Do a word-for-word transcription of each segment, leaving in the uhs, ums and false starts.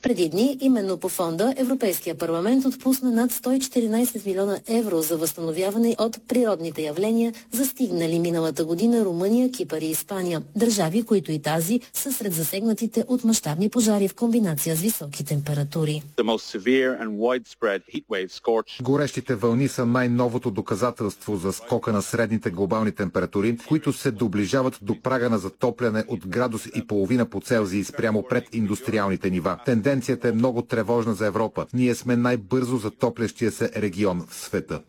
Преди дни, именно по фонда, Европейския парламент отпусна над сто и четиринадесет милиона евро за възстановяване от природните явления, застигнали миналата година Румъния, Кипър и Испания. Държави, които и тази са сред засегнатите от мащабни пожари в комбинация с високи температури. Горещите вълни са най-новото доказателство за скока на средните глобални температури, които се доближават до прага на затопляне от градус и половина по Целзий спрямо пред индустриалните нива. Тенденцията е много тревожна за Европа. Ние сме най-бързо затоплящия се регион в света.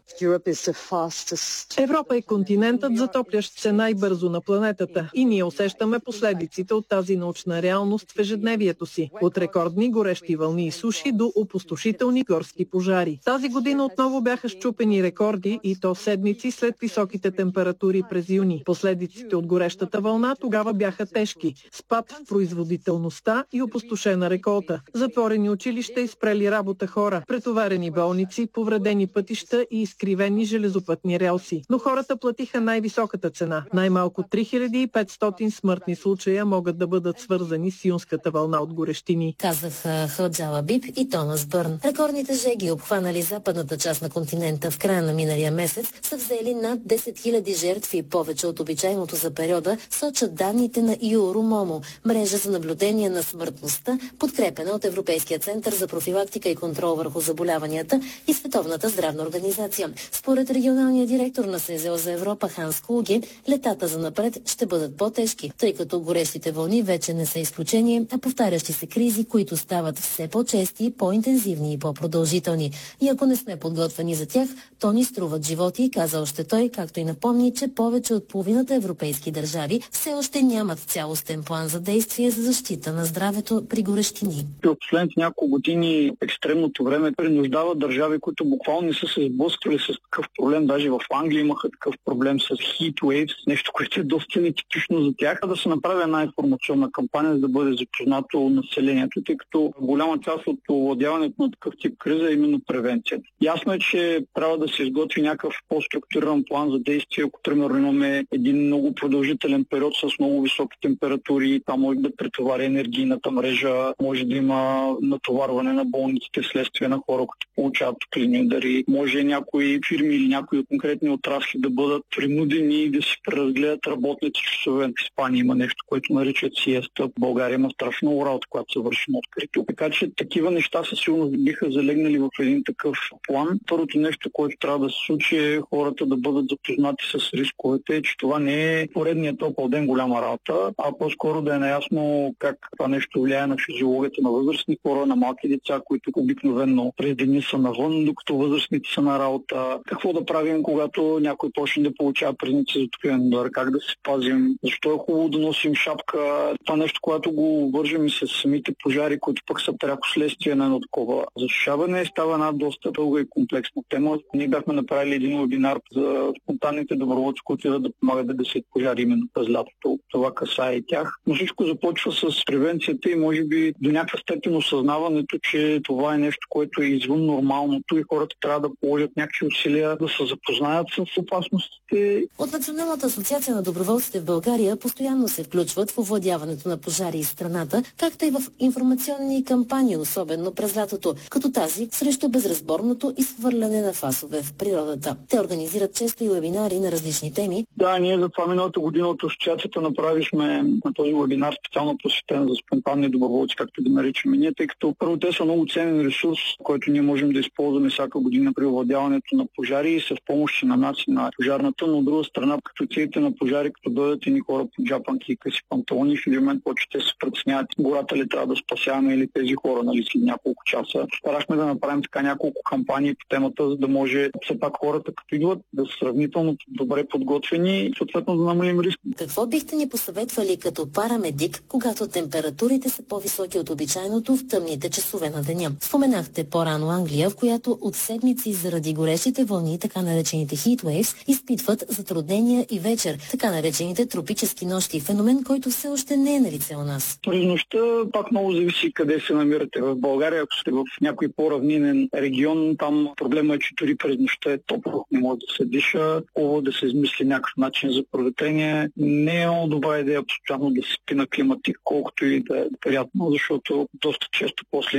Европа е континентът, затоплящ се най-бързо на планетата, и ние усещаме последиците от тази научна реалност в ежедневието си. От рекордни горещи вълни и суши до опустошителни горски пожари. Тази година отново бяха счупени рекорди, и то седмици след високите температури през юни. Последиците от горещата вълна тогава бяха тежки. Спад в производителността и опустошена реколта. Затворени училища и спрели работа хора. Претоварени болници, повредени пътища и изкривени железопътни релси. Но хората платиха най-високата цена. Най-малко три хиляди и петстотин смъртни случая могат да бъдат свързани с юнската вълна от горещини. Казаха Хаджала Биб и Томас Бърн. Рекордните жеги, обхванали западната част на континента в края на миналия месец, са взели над десет хиляди жертви, повече от обичайното за периода, сочат данните на Юрумомо, мрежа за наблюдение на смъртността, подкрепена от Европейския център за профилактика и контрол върху заболяванията и Световната здравна организация. Според регионалния директор на СЗО за Европа Ханс Клуге, летата за напред ще бъдат по-тежки, тъй като горещите вълни вече не са изключение, а повтарящи се кризи, които стават все по-чести, по-интензивни и по-продължителни. И ако не сме подготвени за тях, то ни струват животи, каза още той, както и напомни, че повече от половината европейски държави все още нямат цялостен план за действие за защита на здравето при горещини. В последните няколко години екстремното време принуждава държави, които буквално не са се сблъсквали с такъв проблем. Даже в Англия имаха такъв проблем с heat waves, нещо, което е доста нетипично за тях, да се направи една информационна кампания, за да бъде запознато населението, тъй като голяма част от овладяването на такъв тип криза е именно превенция. Ясно е, че трябва да се изготви някакъв по-структуриран план за действие, ако примерно имаме един много продължителен период с много високи температури, там може да претовари енергийната мрежа, може да има натоварване на болниците вследствие на хора, които получават топлинни удари, може някои фирми или някои конкретни отрасли да бъдат принудени да си преразгледат работните часове. В Испания има нещо, което наричат сиеста. В България има страшно много работа, която се върши на открито. Така че такива неща със сигурност биха залегнали в един такъв план. Първото нещо, което трябва да се случи, е хората да бъдат запознати с рисковете, че това не е поредният топъл ден голяма работа, а по-скоро да е наясно как това нещо влияе на физиологията на възрастни хора, на малки деца, които обикновено през деня са навън, докато възрастните са на работа. Какво да правим, когато някой почне да получава признаци за топлинен удар, как да се пазим, защо е хубаво да носим шапка. Това нещо, което го вържим и с самите пожари, които пък са пряко следствие на едно такова засушаване, става една доста дълга и комплексна тема. Ние бяхме направили един вебинар за спонтанните доброволци, които идват да помагат да гасят пожари именно през лятото. Това касае и тях. Но всичко започва с превенцията и може би до някаква степен осъзнаването, че това е нещо, което е извън нормалното и хората трябва да положат някакви усилия да се запознаят с опасностите. От Националната асоциация на доброволците в България постоянно се включват в овладяването на пожари из страната, както и в информационни кампании, особено през лятото, като тази срещу безразборното изхвърляне на фасове в природата. Те организират често и вебинари на различни теми. Да, ние за това миналата година от асоциацията направихме на този вебинар специално посветен за спонтанни доброволци, както ги наричаме ние, тъй като първо те са много ценен ресурс, който ние можем да използваме всяка година при овладяването на пожари и са в помощ на нас и на пожарната, но от друга страна, като целите на пожари, като дойдат едни хора по джапанки и къси панталони, в един момент почти се притесняват гората ли трябва да спасяваме или тези хора, нали, след няколко часа. Старахме да направим така няколко кампании по темата, за да може все пак хората, като идват, да са сравнително добре подготвени и съответно да намалим риск. Какво бихте ни посъветвали като парамедик, когато температурите са по-високи от обичайното в тъмните часове на деня? Споменахте по-рано Англия, в която от седмици заради горещите вълни, така наречените heat waves, изпитват затруднения и вечер, така наречените тропически нощи, феномен, който все още не е налице у нас. През нощта пак много зависи къде се намирате. В България, ако сте в някой по-равнинен регион, там проблема е, че дори през нощта е топло, не може да се диша, хубаво да се измисли някакъв начин за проветрение. Не е много добра идея постоянно да се спи на климатик, колкото и да е приятно, защото доста често после